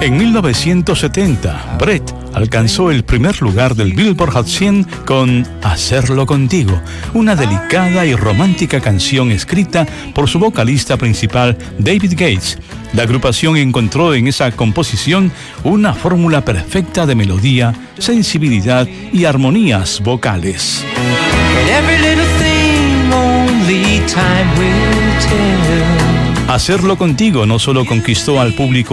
En 1970, Brett alcanzó el primer lugar del Billboard Hot 100 con Hacerlo Contigo, una delicada y romántica canción escrita por su vocalista principal, David Gates. La agrupación encontró en esa composición una fórmula perfecta de melodía, sensibilidad y armonías vocales. Hacerlo Contigo no solo conquistó al público